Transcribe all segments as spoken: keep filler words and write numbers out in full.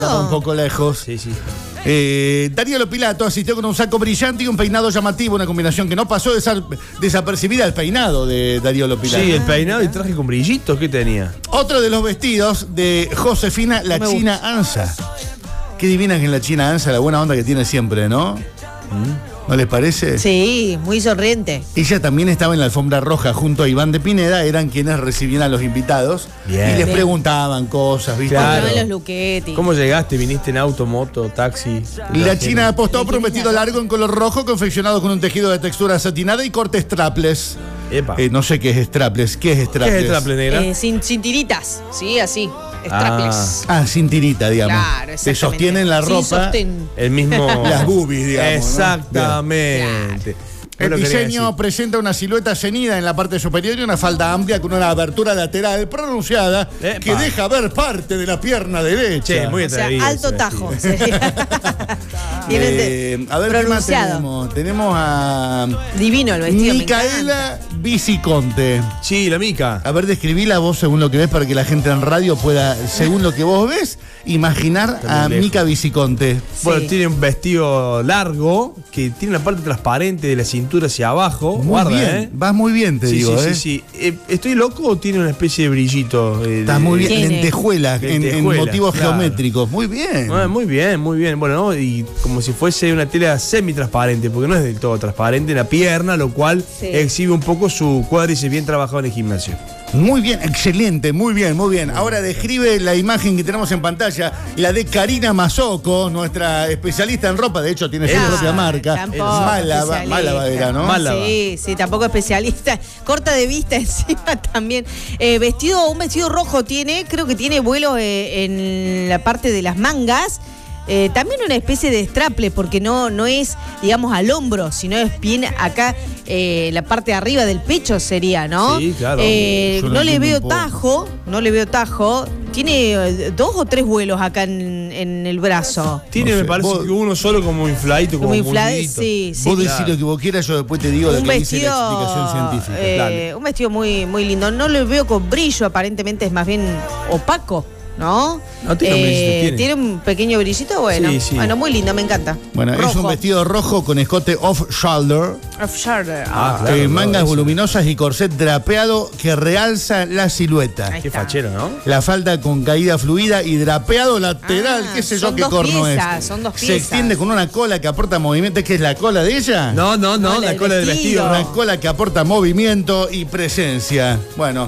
Un poco lejos. Sí, sí. Eh, Darío Pilato asistió con un saco brillante y un peinado llamativo, una combinación que no pasó desa desapercibida el peinado de Darío Pilato. Sí, el peinado y traje con brillitos, ¿qué tenía? Otro de los vestidos de Josefina la Me China Ansa. Qué divina que es la China Ansa, la buena onda que tiene siempre, ¿no? ¿No les parece? Sí, muy sonriente. Ella también estaba en la alfombra roja junto a Iván de Pineda, eran quienes recibían a los invitados. Bien. Y les Bien. preguntaban cosas, ¿viste? Claro. No, los Luchetti. ¿Cómo llegaste? ¿Viniste en auto, moto, taxi? La China apostó por un ¿De quién vestido es la largo en color rojo, confeccionado con un tejido de textura satinada y corte strapless. Epa. Eh, no sé qué es strapless. ¿Qué es ¿Qué strapless? es el traple negra? Eh, sin, sin tiritas, sí, así. Strapless. Ah, sin tirita, digamos. Claro, Te exactamente. sostienen la Sin ropa. sostén. El mismo. Las boobies, digamos, ¿no? Exactamente. El Vos lo querías diseño decir. presenta una silueta ceñida en la parte superior y una falda amplia con una abertura lateral pronunciada Epa. que deja ver parte de la pierna derecha. Che, muy O sea, atrevido alto ese tajo. vestido. sería. Tiene Eh, de- a ver qué más pronunciado. tenemos. Tenemos a Divino el vestido. me Micaela Viciconte. Sí, la mica. A ver, describí la voz según lo que ves para que la gente en radio pueda, según lo que vos ves, imaginar Está a muy lejos. Mica Viciconte. Bueno, Sí. tiene un vestido largo que tiene una parte transparente de la cintura hacia abajo. Muy Guarda, bien, ¿eh? vas muy bien, te Sí, digo, sí, ¿eh? sí, sí. Eh, ¿Estoy loco o tiene una especie de brillito? eh, Estás de- muy bien, Tiene. lentejuelas, en, en Lentejuelas, motivos claro. geométricos. Muy bien. Ah, muy bien, muy bien. Bueno, ¿no? Y como si fuese una tela semi-transparente, porque no es del todo transparente en la pierna, lo cual Sí. exhibe un poco su cuádriceps bien trabajado en el gimnasio. Muy bien, excelente, muy bien, muy bien. Ahora describe la imagen que tenemos en pantalla, la de Karina Mazoco, nuestra especialista en ropa, de hecho tiene su Ah, propia marca. tampoco Málaga, especialista. Málaga era, ¿no? Málaga. Sí, sí, tampoco especialista. Corta de vista encima también. Eh, vestido, un vestido rojo tiene, creo que tiene vuelo eh, en la parte de las mangas. Eh, también una especie de straple, porque no, no es, digamos, al hombro, sino es bien acá, eh, la parte de arriba del pecho sería, ¿no? Sí, claro. Eh, Yo lo no le entiendo veo un poco. tajo, no le veo tajo. Tiene eh, dos o tres vuelos acá en, en el brazo. Tiene, No sé, me parece vos- que uno solo como infladito, como, Como inflado, mundito. sí, sí. Vos decís Claro. lo que vos quieras, yo después te digo lo Un que dice la vestido, explicación científica. eh, Dale. un vestido muy, muy lindo. No lo veo con brillo, aparentemente es más bien opaco, ¿no? No, tiene un brillito, tiene. un pequeño brillito, bueno. Sí, sí. Bueno, muy lindo, me encanta. Bueno, es Rojo. un vestido rojo con escote off-shoulder, Off-shoulder. Ah, eh, claro, mangas no, voluminosas y corset drapeado que realza la silueta. Ahí Qué está. fachero, ¿no? La falda con caída fluida y drapeado lateral, Ah, qué sé yo son qué dos corno piezas, es. son dos Se piezas. extiende con una cola que aporta movimiento, ¿qué es la cola de ella? No, no, no, No, la la del cola del vestido. vestido. Una cola que aporta movimiento y presencia. Bueno,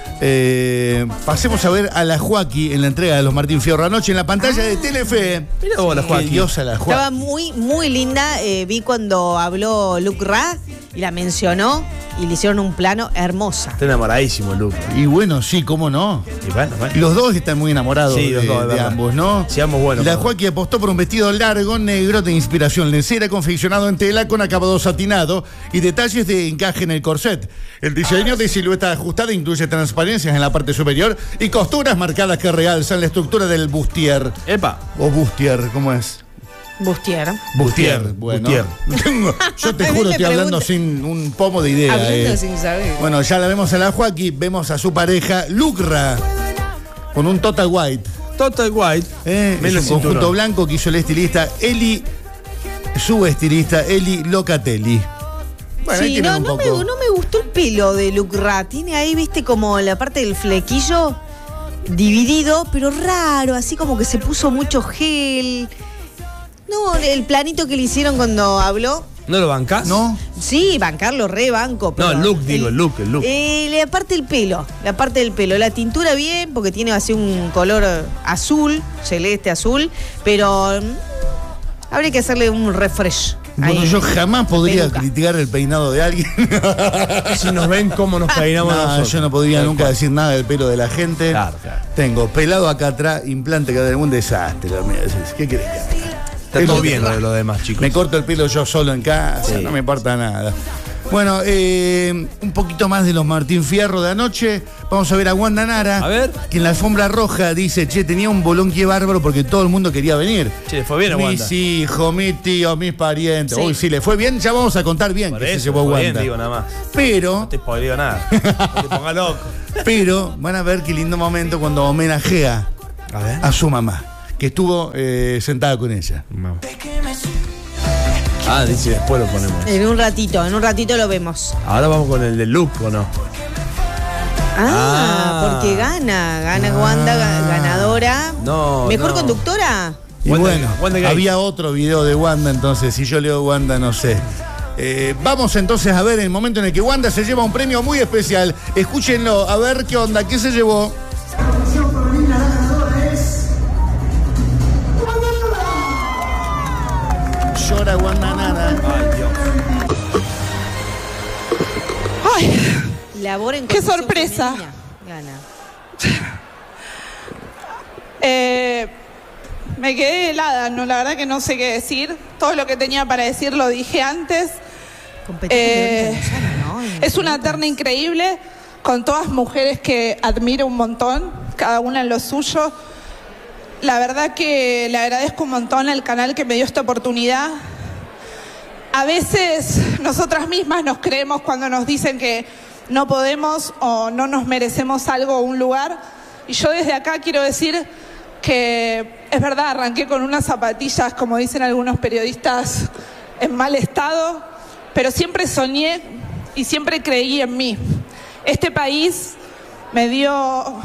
eh, pasemos a ver a la Joaquí en la entrega de los Martín Fierro anoche en la pantalla de Telefe. Mira vos, la Qué Joaquín. diosa la Estaba Joaquí. muy, muy linda. eh, vi cuando habló Luke Ra y la mencionó y le hicieron un plano hermosa. Está enamoradísimo, Luke. Y bueno, sí, cómo no. Y bueno, bueno. Los dos están muy enamorados Sí, los de, dos, es de verdad. ambos, ¿no? Sí, ambos buenos, La perdón. Joaquí apostó por un vestido largo, negro, de inspiración lencera, confeccionado en tela con acabado satinado y detalles de encaje en el corset. El diseño de silueta ajustada incluye transparencias en la parte superior y costuras marcadas que realzan la estructura del bustier. Epa. O bustier, ¿cómo es? Bustier. Bustier, Bustier, bueno. bustier. Tengo- Yo te A mí juro, me estoy hablando pregunta- sin un pomo de idea. Hablando eh. sin saber. Bueno, ya la vemos a la Joaquí, vemos a su pareja, Lucra, con un total white. Total White. Eh, es Menos un conjunto cinturón. blanco que hizo el estilista Eli, su estilista Eli Locatelli. Bueno, ahí Sí, tienen no, un no me, poco. no me gustó el pelo de Luke Ra. Tiene ahí, viste, como la parte del flequillo dividido, pero raro, así como que se puso mucho gel. No, el planito que le hicieron cuando habló. ¿No lo bancás? ¿No? Sí, bancarlo, re banco. No, pero el look, digo, el look, el look. Eh, la parte del pelo, la parte del pelo. La tintura bien, porque tiene así un color azul, celeste azul, pero mm, habría que hacerle un refresh. Bueno, ahí. yo jamás podría Peluca. criticar el peinado de alguien. Si nos ven cómo nos peinamos No, nosotros. yo no podría Tal nunca cual. decir nada del pelo de la gente. Claro, claro. Tengo pelado acá atrás, implante que da un desastre. lo mío. ¿Qué querés que haga? Está Es todo lo que- bien lo de los demás, chicos. Me corto el pelo yo solo en casa, Sí. no me importa nada. Bueno, eh, un poquito más de los Martín Fierro de anoche. Vamos a ver a Wanda Nara. A ver. Que en la alfombra roja dice, che, tenía un bolonquie bárbaro porque todo el mundo quería venir. Che, le fue bien a Wanda. Mis hijos, mis tíos, mis parientes. Sí. Uy, sí, le fue bien. Ya vamos a contar bien Por que se eso, llevó fue Wanda. bien, digo nada más. Pero, No te spoileo nada. No te pongas loco. pero, van a ver qué lindo momento cuando homenajea A ver. a su mamá. que estuvo eh, sentada con ella. No. Ah, dice después lo ponemos. En un ratito, en un ratito lo vemos. Ahora vamos con el de look, ¿o no? Ah, Ah. porque gana, gana Wanda, ga- ganadora. No, ¿Mejor no. conductora? Y Wanda- bueno, Wanda Gay. había otro video de Wanda, entonces si yo leo Wanda no sé. Eh, vamos entonces a ver el momento en el que Wanda se lleva un premio muy especial. Escúchenlo, a ver qué onda, qué se llevó. Llora Wanda Nara. Ay, Dios. Ay, Labor en ¡Qué condición sorpresa! femenina. Gana. eh, me quedé helada, no, la verdad que no sé qué decir. Todo lo que tenía para decir lo dije antes. Competente Eh, Verónica Lozano, ¿no? En es una pelotas. terna increíble, con todas mujeres que admiro un montón, cada una en lo suyo. La verdad que le agradezco un montón al canal que me dio esta oportunidad. A veces nosotras mismas nos creemos cuando nos dicen que no podemos o no nos merecemos algo o un lugar. Y yo desde acá quiero decir que es verdad, arranqué con unas zapatillas, como dicen algunos periodistas, en mal estado, pero siempre soñé y siempre creí en mí. Este país me dio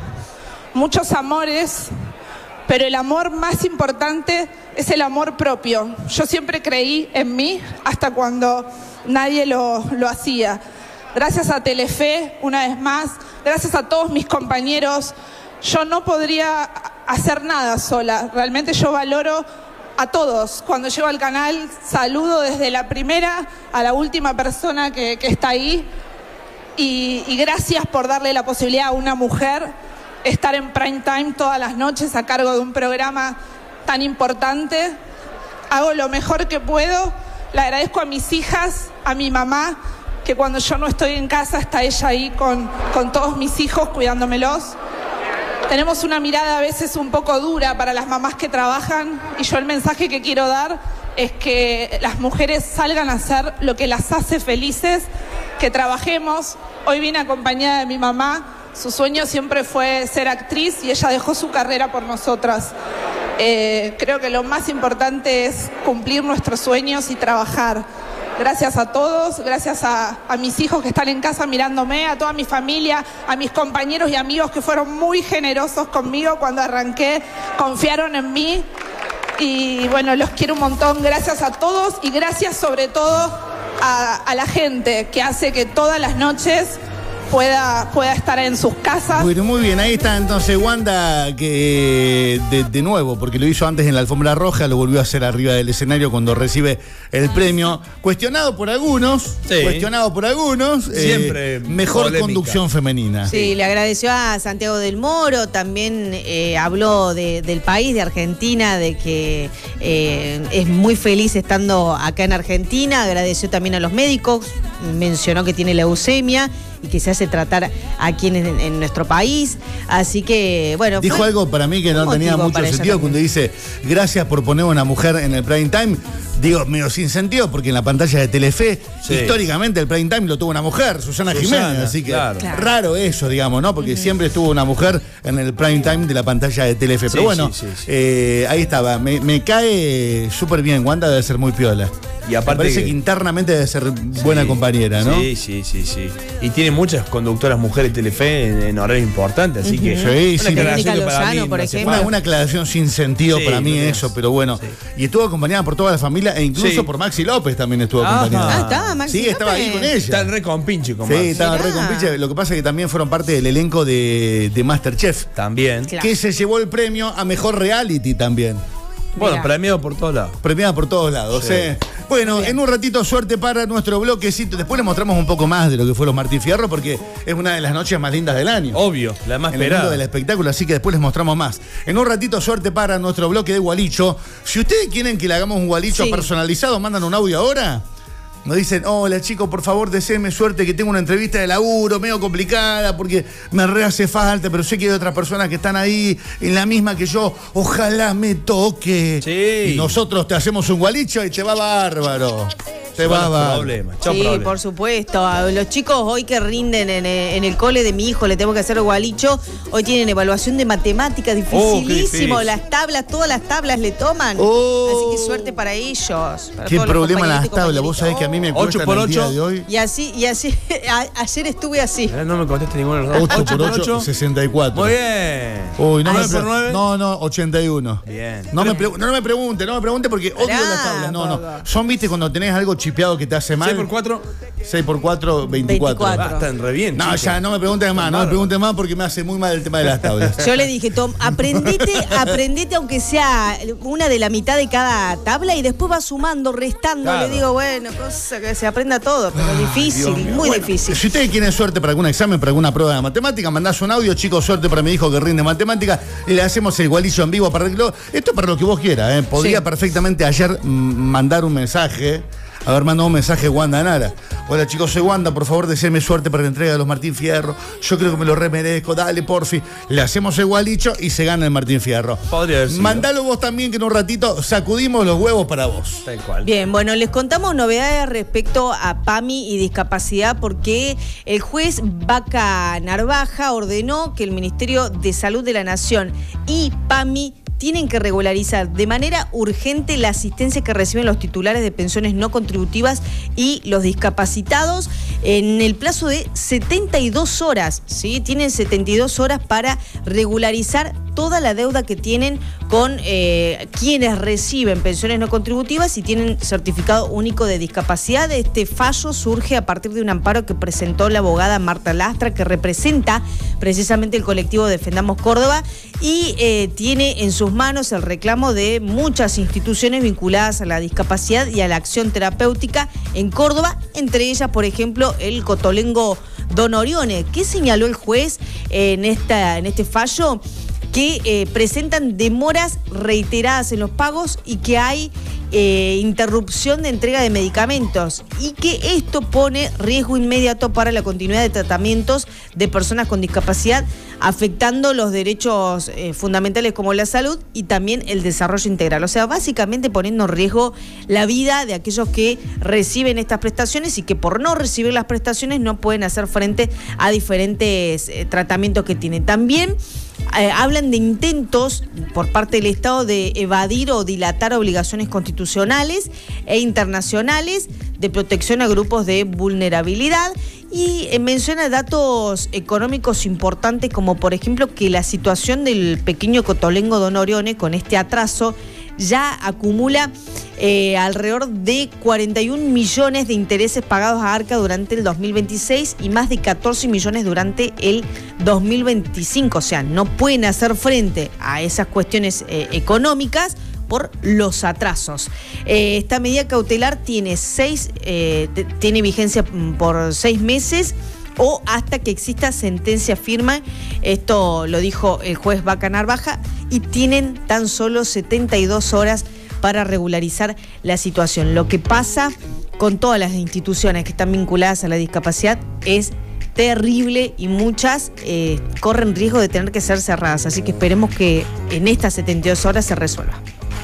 muchos amores, pero el amor más importante es el amor propio. Yo siempre creí en mí hasta cuando nadie lo, lo hacía. Gracias a Telefe, una vez más, gracias a todos mis compañeros, yo no podría hacer nada sola. Realmente yo valoro a todos. Cuando llego al canal, saludo desde la primera a la última persona que, que está ahí. Y, y gracias por darle la posibilidad a una mujer estar en prime time todas las noches a cargo de un programa tan importante. Hago lo mejor que puedo. Le agradezco a mis hijas, a mi mamá, que cuando yo no estoy en casa está ella ahí con, con todos mis hijos cuidándomelos. Tenemos una mirada a veces un poco dura para las mamás que trabajan y yo el mensaje que quiero dar es que las mujeres salgan a hacer lo que las hace felices, que trabajemos. Hoy vine acompañada de mi mamá, su sueño siempre fue ser actriz y ella dejó su carrera por nosotras. Eh, creo que lo más importante es cumplir nuestros sueños y trabajar. Gracias a todos, gracias a, a mis hijos que están en casa mirándome, a toda mi familia, a mis compañeros y amigos que fueron muy generosos conmigo cuando arranqué, confiaron en mí y bueno, los quiero un montón. Gracias a todos y gracias sobre todo a, a la gente que hace que todas las noches pueda, pueda estar en sus casas. Bueno, muy bien, ahí está entonces Wanda, que de, de nuevo, porque lo hizo antes en la alfombra roja, lo volvió a hacer arriba del escenario cuando recibe el premio. Cuestionado por algunos, Sí. cuestionado por algunos, Siempre eh, mejor polémica. conducción femenina. Sí, le agradeció a Santiago del Moro, también eh, habló de- del país, de Argentina, de que eh, es muy feliz estando acá en Argentina, agradeció también a los médicos, mencionó que tiene leucemia y que se hace tratar aquí en, en nuestro país, así que bueno. Dijo fue algo para mí que no un tenía motivo mucho para ella sentido también. cuando dice gracias por poner a una mujer en el prime time. Digo, medio sin sentido, porque en la pantalla de Telefe, Sí. históricamente el prime time lo tuvo una mujer, Susana, Susana, Jiménez, así que claro. Claro. raro eso, digamos, ¿no? Porque siempre estuvo una mujer en el prime time de la pantalla de Telefe. Pero Sí, bueno, sí, sí, sí. eh, ahí estaba. Me, me cae súper bien. Wanda debe ser muy piola. Y aparte me parece que, que- internamente debe ser buena Sí, compañera, ¿no? Sí, sí, sí, sí. Y tiene muchas conductoras mujeres de Telefe en, en horarios importantes, así que. Sí, una sí. aclaración Verónica que para Lozano, mí por no hace ejemplo. Una, falta. una aclaración sin sentido Sí, para mí no tiene- eso, pero bueno. Sí. Y estuvo acompañada por toda la familia e incluso Sí. por Maxi López también estuvo Ajá. acompañada. Ah, estaba Maxi Sí, estaba ahí López. con ella. Están re con pinche con Sí, Maxi. estaba re Mirá. con pinche. Lo que pasa es que también fueron parte del elenco de, de Masterchef, También. Claro. que se llevó el premio a mejor reality también. Bueno, Mirá. premiado por todos lados. Premiada por todos lados. Sí. ¿eh? Bueno, en un ratito suerte para nuestro bloquecito. Después les mostramos un poco más de lo que fue los Martín Fierro, porque es una de las noches más lindas del año. Obvio, la más En el mundo esperada. del espectáculo, así que después les mostramos más. En un ratito, suerte para nuestro bloque de Gualicho. Si ustedes quieren que le hagamos un Gualicho Sí. personalizado, mandan un audio ahora. Nos dicen, hola chicos, por favor, deseenme suerte, que tengo una entrevista de laburo medio complicada porque me re hace falta, pero sé que hay otras personas que están ahí en la misma que yo. Ojalá me toque. Sí. Y nosotros te hacemos un Gualicho y te va bárbaro. Te va a dar. Problemas. Chau, Sí, problemas. por supuesto. A los chicos hoy que rinden en, en el cole de mi hijo, le tengo que hacer gualicho. Hoy tienen evaluación de matemáticas, dificilísimo. Oh, las tablas, todas las tablas le toman. Oh. Así que suerte para ellos. Para Qué todos los problema compañeritos las y tablas. Vos sabés que a mí me Ocho cuestan por el día ocho. de hoy. Y así, y así, a- ayer estuve así. Eh, No me conteste ninguno de los dos. ocho por ocho, sesenta y cuatro. Muy bien. Uy, no me nueve por pre- nueve. No, no, ochenta y uno. Bien. No me, pre- no me pregunte, no me pregunte porque odio Pará, las tablas. No, no. Bobo. Son, viste, cuando tenés algo chipeado que te hace mal. seis por cuatro. seis por cuatro, veinticuatro. veinticuatro. Basta, re bien. No, chicos. ya no me preguntes más, no me preguntes más porque me hace muy mal el tema de las tablas. Yo le dije, Tom, aprendete, aprendete aunque sea una de la mitad de cada tabla y después vas sumando, restando. Claro. Le digo, bueno, cosa que se aprenda todo, pero difícil, Dios mío. muy Bueno, difícil. Si ustedes quieren suerte para algún examen, para alguna prueba de matemática, mandás un audio, chicos, suerte para mi hijo que rinde matemática, y le hacemos el gualicho en vivo para arreglarlo. Esto es para lo que vos quieras, ¿eh? Podría Sí. perfectamente ayer mm, mandar un mensaje, haber mandado un mensaje Wanda Nara. Hola chicos, soy Wanda, por favor deséenme suerte para la entrega de los Martín Fierro. Yo creo que me lo remerezco, dale porfi. Le hacemos el gualicho y se gana el Martín Fierro. Podría haber sido. Mandalo vos también, que en un ratito sacudimos los huevos para vos. Tal cual. Bien, bueno, les contamos novedades respecto a PAMI y discapacidad porque el juez Vaca Narvaja ordenó que el Ministerio de Salud de la Nación y PAMI tienen que regularizar de manera urgente la asistencia que reciben los titulares de pensiones no contributivas y los discapacitados en el plazo de setenta y dos horas, ¿sí? Tienen setenta y dos horas para regularizar toda la deuda que tienen con eh, quienes reciben pensiones no contributivas y tienen certificado único de discapacidad. Este fallo surge a partir de un amparo que presentó la abogada Marta Lastra, que representa precisamente el colectivo Defendamos Córdoba y eh, tiene en sus manos el reclamo de muchas instituciones vinculadas a la discapacidad y a la acción terapéutica en Córdoba, entre ellas, por ejemplo, el cotolengo Don Orione. ¿Qué señaló el juez en, esta, en este fallo? Que eh, presentan demoras reiteradas en los pagos y que hay eh, interrupción de entrega de medicamentos y que esto pone riesgo inmediato para la continuidad de tratamientos de personas con discapacidad, afectando los derechos eh, fundamentales como la salud y también el desarrollo integral. O sea, básicamente poniendo en riesgo la vida de aquellos que reciben estas prestaciones y que por no recibir las prestaciones no pueden hacer frente a diferentes eh, tratamientos que tienen. También Eh, hablan de intentos por parte del Estado de evadir o dilatar obligaciones constitucionales e internacionales de protección a grupos de vulnerabilidad y eh, menciona datos económicos importantes como por ejemplo que la situación del pequeño cotolengo Don Orione con este atraso ya acumula eh, alrededor de cuarenta y un millones de intereses pagados a ARCA durante el dos mil veintiséis y más de catorce millones durante el dos mil veinticinco. O sea, no pueden hacer frente a esas cuestiones eh, económicas por los atrasos. Eh, esta medida cautelar tiene seis, eh, t- tiene vigencia por seis meses o hasta que exista sentencia firme. Esto lo dijo el juez Vaca Narvaja y tienen tan solo setenta y dos horas para regularizar la situación. Lo que pasa con todas las instituciones que están vinculadas a la discapacidad es terrible y muchas eh, corren riesgo de tener que ser cerradas. Así que esperemos que en estas setenta y dos horas se resuelva.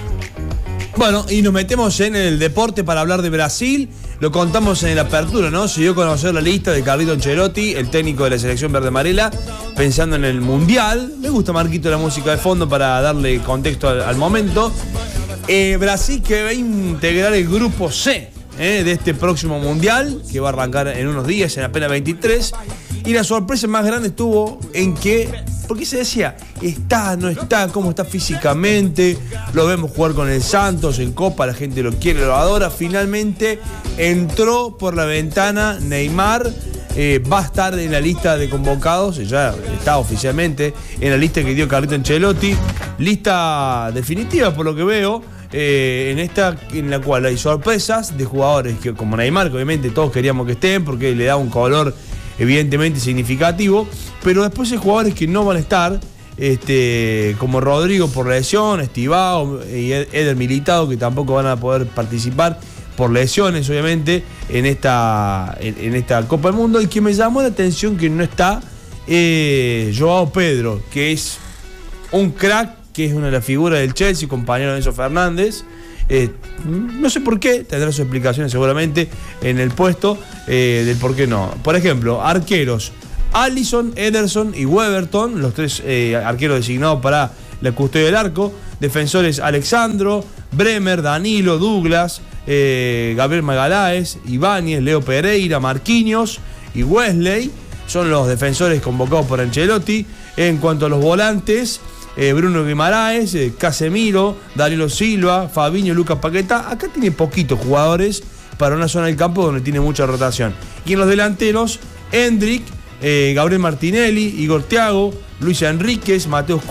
Bueno, y nos metemos en el deporte para hablar de Brasil. Lo contamos en la apertura, ¿no? Se dio a conocer la lista de Carlito Ancelotti, el técnico de la selección verde amarela, pensando en el Mundial. Me gusta, Marquito, la música de fondo para darle contexto al, al momento. Eh, Brasil que va a integrar el grupo C eh, de este próximo Mundial, que va a arrancar en unos días, en apenas veintitrés. Y la sorpresa más grande estuvo en que, porque se decía, está, no está, cómo está físicamente, lo vemos jugar con el Santos en Copa, la gente lo quiere, lo adora. Finalmente entró por la ventana Neymar, eh, va a estar en la lista de convocados, ya está oficialmente en la lista que dio Carlito Ancelotti, lista definitiva por lo que veo. Eh, en esta en la cual hay sorpresas de jugadores que, como Neymar, que obviamente todos queríamos que estén porque le da un color evidentemente significativo, pero después hay jugadores que no van a estar, este, como Rodrigo por lesión, Estivao y Eder Militao, que tampoco van a poder participar por lesiones, obviamente, en esta, en, en esta Copa del Mundo. Y que me llamó la atención que no está eh, Joao Pedro, que es un crack que es una de las figuras del Chelsea, compañero de Enzo Fernández. Eh, no sé por qué, tendrá sus explicaciones seguramente en el puesto eh, del por qué no. Por ejemplo, arqueros: Alisson, Ederson y Weberton, los tres eh, arqueros designados para la custodia del arco. Defensores: Alexandro, Bremer, Danilo, Douglas, eh, Gabriel Magaláes, Ibáñez, Leo Pereira, Marquinhos y Wesley. Son los defensores convocados por Ancelotti. En cuanto a los volantes, eh, Bruno Guimaraes, eh, Casemiro, Danilo Silva, Fabinho, Lucas Paquetá. Acá tiene poquitos jugadores para una zona del campo donde tiene mucha rotación. Y en los delanteros, Hendrik, eh, Gabriel Martinelli, Igor Thiago, Luis Enríquez, Mateus